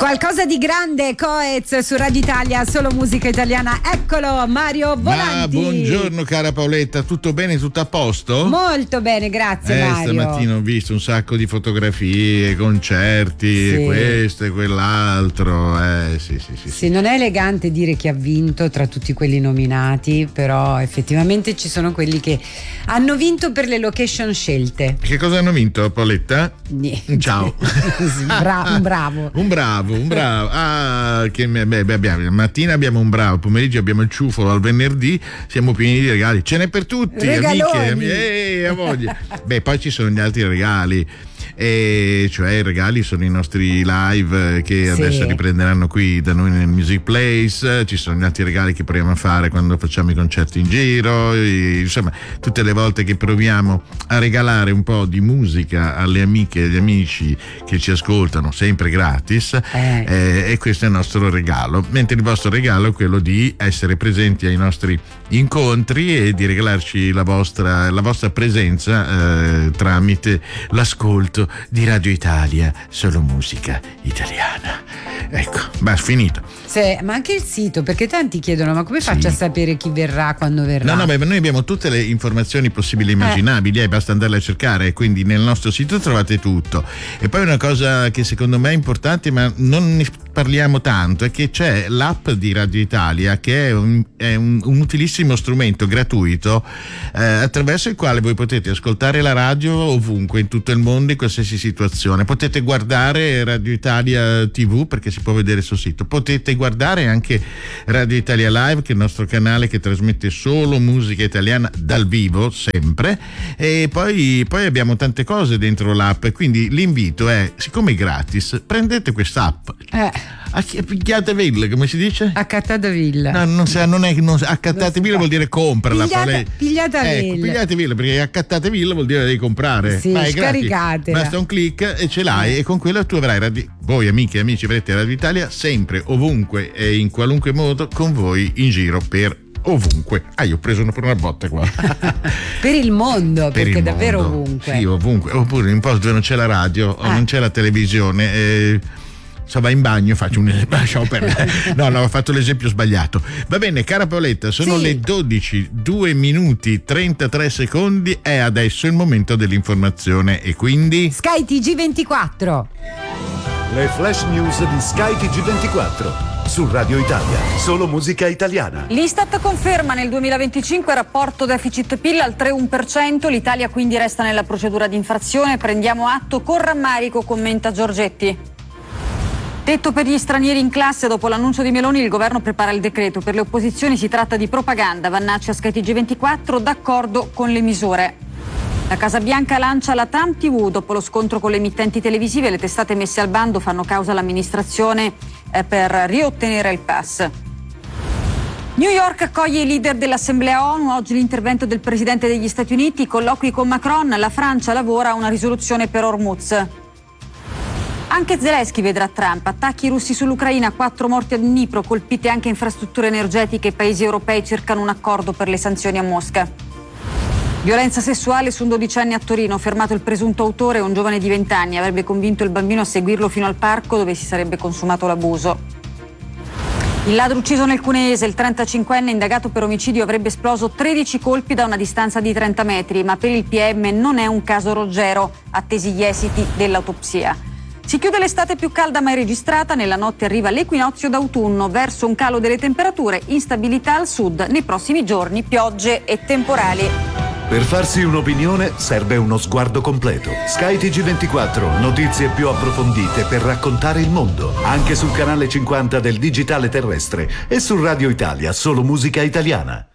Qualcosa di grande, Coez su Radio Italia, solo musica italiana. Eccolo, Mario Volanti. Buongiorno cara Paoletta, tutto bene, tutto a posto? Molto bene, grazie Mario. Stamattina ho visto un sacco di fotografie, concerti, sì. Questo e quell'altro. Sì, non è elegante dire chi ha vinto tra tutti quelli nominati, però effettivamente ci sono quelli che hanno vinto per le location scelte. Che cosa hanno vinto, Paoletta? Niente. Ciao. Un bravo. Abbiamo mattina abbiamo un bravo, pomeriggio abbiamo il ciufolo, al venerdì siamo pieni di regali, ce n'è per tutti. Regaloni. Amiche, voglia. Poi ci sono gli altri regali. E cioè i regali sono i nostri live che adesso riprenderanno qui da noi nel Music Place. Ci sono gli altri regali che proviamo a fare quando facciamo i concerti in giro, insomma tutte le volte che proviamo a regalare un po' di musica alle amiche e agli amici che ci ascoltano, sempre gratis, e questo è il nostro regalo, mentre il vostro regalo è quello di essere presenti ai nostri incontri e di regalarci la vostra presenza tramite l'ascolto di Radio Italia, solo musica italiana. Ecco, finito. Ma anche il sito, perché tanti chiedono: ma come faccio a sapere chi verrà, quando verrà? No, noi abbiamo tutte le informazioni possibili e immaginabili, basta andarle a cercare, quindi nel nostro sito trovate tutto. E poi una cosa che secondo me è importante, ma non ne parliamo tanto, è che c'è l'app di Radio Italia, che è un utilissimo strumento gratuito attraverso il quale voi potete ascoltare la radio ovunque, in tutto il mondo, in qualsiasi situazione. Potete guardare Radio Italia TV, perché si può vedere sul sito. Potete guardare anche Radio Italia Live, che è il nostro canale che trasmette solo musica italiana dal vivo, sempre. E poi abbiamo tante cose dentro l'app, quindi l'invito è, siccome è gratis, prendete quest'app. Acchiateville, come si dice? Accattateville. No, accattateville vuol dire comprala. Pigliateville, perché accattateville vuol dire devi comprare. Sì, scaricate. Basta un click e ce l'hai, e con quello tu avrai voi amiche e amici avrete Radio Italia sempre, ovunque e in qualunque modo con voi in giro per ovunque. Io ho preso una botta qua. Per il mondo, perché davvero ovunque. Sì, ovunque. Oppure in posti dove non c'è la radio o non c'è la televisione. Va in bagno, faccio un esempio. No, ho fatto l'esempio sbagliato. Va bene, cara Paoletta, sono le 12, 2 minuti 33 secondi. È adesso il momento dell'informazione e quindi Sky TG24. Le flash news di Sky TG24 su Radio Italia, solo musica italiana. L'Istat conferma nel 2025 rapporto deficit-PIL al 3,1%, l'Italia quindi resta nella procedura di infrazione. Prendiamo atto con rammarico, commenta Giorgetti. Tetto per gli stranieri in classe, dopo l'annuncio di Meloni il governo prepara il decreto. Per le opposizioni si tratta di propaganda. Vannacci a Sky TG24, d'accordo con le misure. La Casa Bianca lancia la Trump TV. Dopo lo scontro con le emittenti televisive, le testate messe al bando fanno causa all'amministrazione per riottenere il pass. New York accoglie i leader dell'Assemblea ONU. Oggi l'intervento del Presidente degli Stati Uniti, colloqui con Macron. La Francia lavora a una risoluzione per Hormuz. Anche Zelensky vedrà Trump. Attacchi russi sull'Ucraina, 4 morti a Dnipro, colpite anche infrastrutture energetiche. I paesi europei cercano un accordo per le sanzioni a Mosca. Violenza sessuale su un 12enne a Torino, fermato il presunto autore, un giovane di 20 anni. Avrebbe convinto il bambino a seguirlo fino al parco dove si sarebbe consumato l'abuso. Il ladro ucciso nel Cuneese, il 35enne indagato per omicidio, avrebbe esploso 13 colpi da una distanza di 30 metri, ma per il PM non è un caso Ruggero, attesi gli esiti dell'autopsia. Si chiude l'estate più calda mai registrata, nella notte arriva l'equinozio d'autunno, verso un calo delle temperature, instabilità al sud, nei prossimi giorni piogge e temporali. Per farsi un'opinione serve uno sguardo completo. Sky TG24, notizie più approfondite per raccontare il mondo, anche sul canale 50 del digitale terrestre e su Radio Italia, solo musica italiana.